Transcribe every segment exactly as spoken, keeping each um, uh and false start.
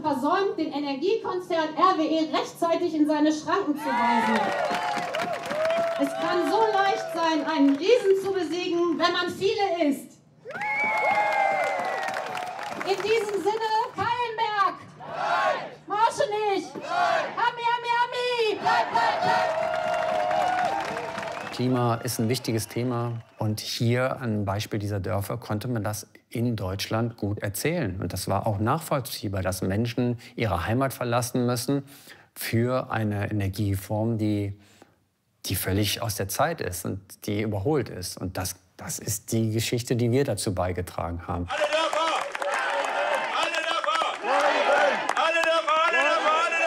versäumt, den Energiekonzern R W E rechtzeitig in seine Schranken zu weisen. Es kann so leicht sein, einen Riesen zu besiegen, wenn man viele ist. In diesem Sinne, Keilenberg! Nein! Morschenich! Nein! Ami, ami, ami! Bleib, bleib, bleib! Klima ist ein wichtiges Thema und hier am Beispiel dieser Dörfer konnte man das in Deutschland gut erzählen. Und das war auch nachvollziehbar, dass Menschen ihre Heimat verlassen müssen für eine Energieform, die, die völlig aus der Zeit ist und die überholt ist. Und das, das ist die Geschichte, die wir dazu beigetragen haben. Alle Dörfer! Alle Dörfer! Alle Dörfer! Alle Dörfer! Alle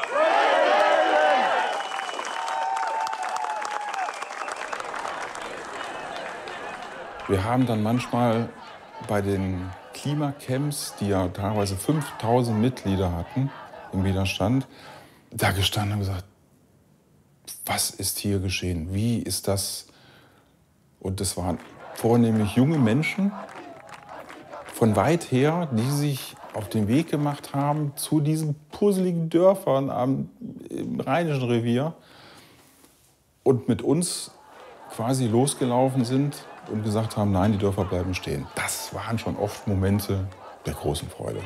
Dörfer! Wir haben dann manchmal bei den Klimacamps, die ja teilweise fünftausend Mitglieder hatten im Widerstand, da gestanden und gesagt, was ist hier geschehen? Wie ist das? Und es waren vornehmlich junge Menschen von weit her, die sich auf den Weg gemacht haben zu diesen puzzeligen Dörfern am, im Rheinischen Revier und mit uns quasi losgelaufen sind und gesagt haben, nein, die Dörfer bleiben stehen. Das waren schon oft Momente der großen Freude.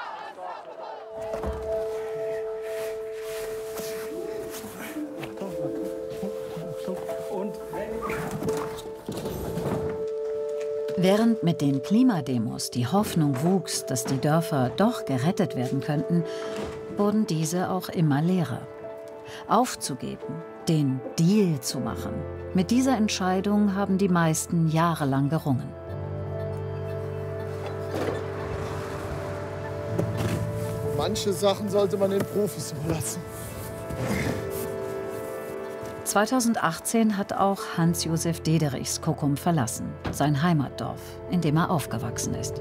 Während mit den Klimademos die Hoffnung wuchs, dass die Dörfer doch gerettet werden könnten, wurden diese auch immer leerer. Aufzugeben, den Deal zu machen, mit dieser Entscheidung haben die meisten jahrelang gerungen. Manche Sachen sollte man den Profis überlassen. zweitausendachtzehn hat auch Hans-Josef Dederichs Cocum verlassen, sein Heimatdorf, in dem er aufgewachsen ist.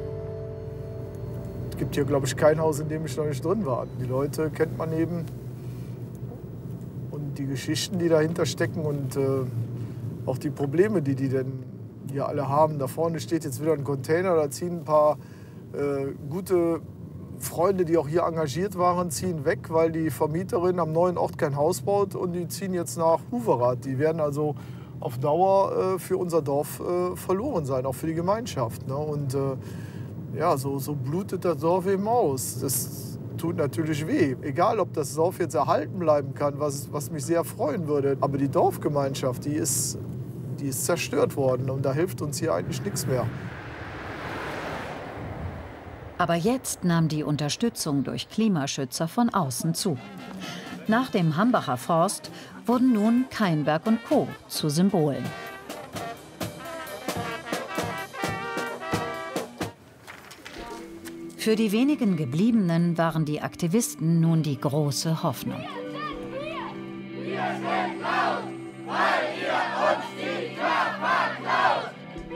Es gibt hier, glaube ich, kein Haus, in dem ich noch nicht drin war. Die Leute kennt man eben. Und die Geschichten, die dahinter stecken und äh, auch die Probleme, die die denn hier alle haben. Da vorne steht jetzt wieder ein Container, da ziehen ein paar äh, gute Freunde, die auch hier engagiert waren, ziehen weg, weil die Vermieterin am neuen Ort kein Haus baut und die ziehen jetzt nach Huverath. Die werden also auf Dauer äh, für unser Dorf äh, verloren sein, auch für die Gemeinschaft. Ne? Und äh, ja, so, so blutet das Dorf eben aus. Das tut natürlich weh. Egal, ob das Dorf jetzt erhalten bleiben kann, was, was mich sehr freuen würde. Aber die Dorfgemeinschaft, die ist, die ist zerstört worden und da hilft uns hier eigentlich nichts mehr. Aber jetzt nahm die Unterstützung durch Klimaschützer von außen zu. Nach dem Hambacher Forst wurden nun Keinberg und Co. zu Symbolen. Für die wenigen Gebliebenen waren die Aktivisten nun die große Hoffnung. Wir sind laut, weil ihr uns die Körper klaut.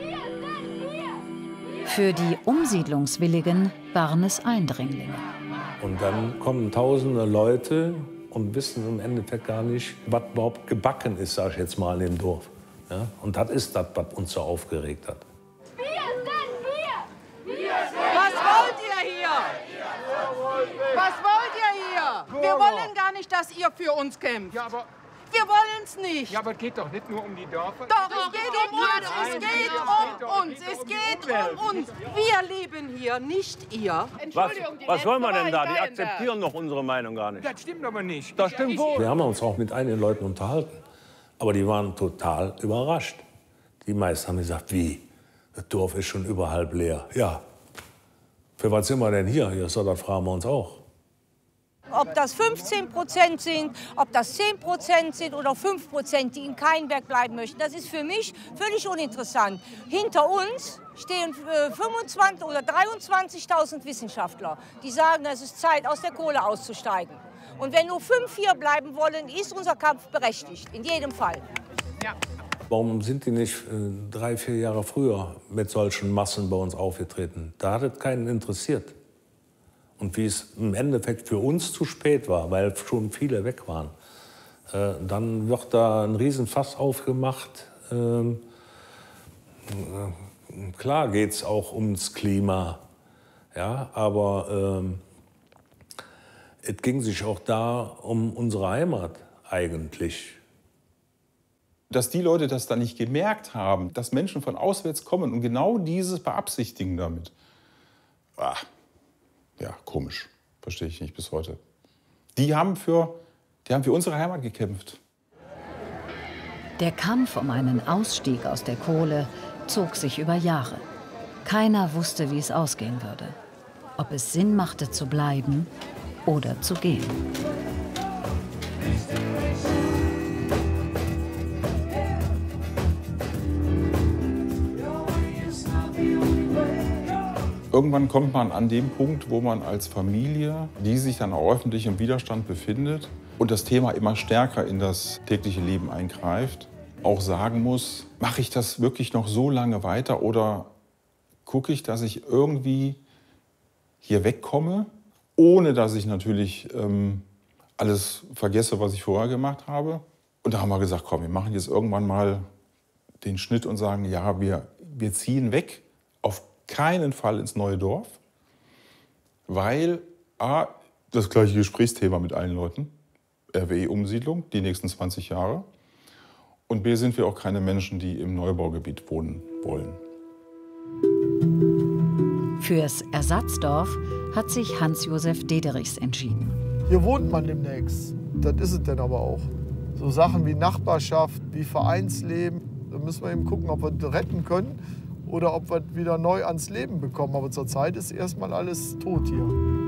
Für die Umsiedlungswilligen waren es Eindringlinge. Und dann kommen tausende Leute und wissen im Endeffekt gar nicht, was überhaupt gebacken ist, sage ich jetzt mal, in dem Dorf. Ja? Und das ist das, was uns so aufgeregt hat. Wir sind wir! Wir sind Was wollt ihr hier? Was wollt ihr hier? Wir wollen gar nicht, dass ihr für uns kämpft. Ja, aber Wir wollen es nicht. Ja, aber es geht doch nicht nur um die Dörfer. Doch, es geht um uns. Es geht um uns. Es geht um uns. Wir leben hier, nicht ihr. Was, was wollen wir denn da? Die akzeptieren doch unsere Meinung gar nicht. Das stimmt aber nicht. Das stimmt wohl. Wir haben uns auch mit einigen Leuten unterhalten. Aber die waren total überrascht. Die meisten haben gesagt, wie? Das Dorf ist schon über halb leer. Ja. Für was sind wir denn hier? Ja, so, das fragen wir uns auch. Ob das fünfzehn Prozent sind, ob das zehn Prozent sind oder fünf Prozent, die in Keinberg bleiben möchten, das ist für mich völlig uninteressant. Hinter uns stehen fünfundzwanzigtausend oder dreiundzwanzigtausend Wissenschaftler, die sagen, es ist Zeit, aus der Kohle auszusteigen. Und wenn nur fünf hier bleiben wollen, ist unser Kampf berechtigt, in jedem Fall. Ja. Warum sind die nicht äh, drei, vier Jahre früher mit solchen Massen bei uns aufgetreten? Da hat es keinen interessiert. Und wie es im Endeffekt für uns zu spät war, weil schon viele weg waren, äh, dann wird da ein Riesenfass aufgemacht. Ähm, äh, klar geht es auch ums Klima, ja, aber ähm, es ging sich auch da um unsere Heimat eigentlich. Dass die Leute das dann nicht gemerkt haben, dass Menschen von auswärts kommen und genau dieses beabsichtigen damit. Ah, ja, komisch. Verstehe ich nicht bis heute. Die haben für, die haben für unsere Heimat gekämpft. Der Kampf um einen Ausstieg aus der Kohle zog sich über Jahre. Keiner wusste, wie es ausgehen würde. Ob es Sinn machte, zu bleiben oder zu gehen. Irgendwann kommt man an den Punkt, wo man als Familie, die sich dann auch öffentlich im Widerstand befindet und das Thema immer stärker in das tägliche Leben eingreift, auch sagen muss, mache ich das wirklich noch so lange weiter oder gucke ich, dass ich irgendwie hier wegkomme, ohne dass ich natürlich ähm, alles vergesse, was ich vorher gemacht habe. Und da haben wir gesagt, komm, wir machen jetzt irgendwann mal den Schnitt und sagen, ja, wir, wir ziehen weg, auf keinen Fall ins neue Dorf, weil A, das gleiche Gesprächsthema mit allen Leuten, R W E-Umsiedlung, die nächsten zwanzig Jahre. Und B, sind wir auch keine Menschen, die im Neubaugebiet wohnen wollen. Fürs Ersatzdorf hat sich Hans-Josef Dederichs entschieden. Hier wohnt man demnächst. Das ist es denn aber auch. So Sachen wie Nachbarschaft, wie Vereinsleben, da müssen wir eben gucken, ob wir das retten können oder ob wir wieder neu ans Leben bekommen. Aber zurzeit ist erstmal alles tot hier.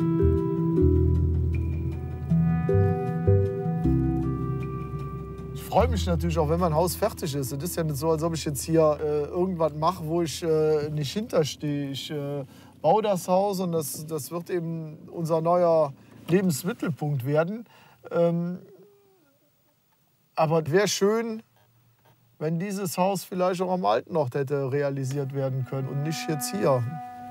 Ich freue mich natürlich auch, wenn mein Haus fertig ist. Es ist ja nicht so, als ob ich jetzt hier äh, irgendwas mache, wo ich äh, nicht hinterstehe. Ich äh, baue das Haus und das, das wird eben unser neuer Lebensmittelpunkt werden. Ähm, aber es wäre schön, wenn dieses Haus vielleicht auch am alten Ort hätte realisiert werden können und nicht jetzt hier.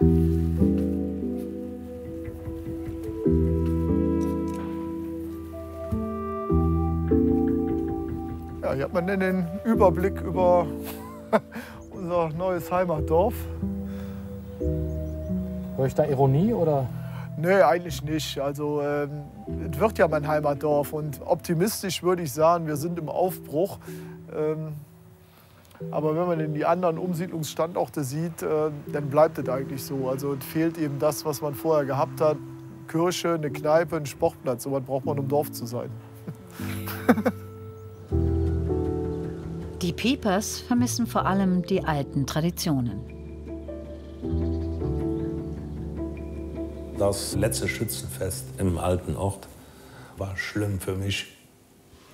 Ja, hier hat man dann den Überblick über unser neues Heimatdorf. Höre ich da Ironie oder? Nee, eigentlich nicht. Also ähm, es wird ja mein Heimatdorf und optimistisch würde ich sagen, wir sind im Aufbruch. Ähm, aber wenn man in die anderen Umsiedlungsstandorte sieht, äh, dann bleibt es eigentlich so. Also es fehlt eben das, was man vorher gehabt hat. Kirche, eine Kneipe, ein Sportplatz. So was braucht man, um Dorf zu sein. Die Piepers vermissen vor allem die alten Traditionen. Das letzte Schützenfest im alten Ort war schlimm für mich.